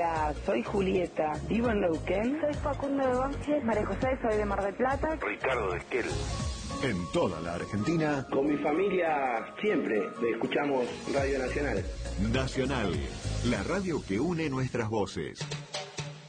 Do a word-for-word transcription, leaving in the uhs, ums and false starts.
Hola, soy Julieta, vivo en Neuquén. Soy Facundo de Banches, María José, soy de Mar del Plata. Ricardo de Esquel. En toda la Argentina. Con mi familia siempre escuchamos Radio Nacional. Nacional, la radio que une nuestras voces.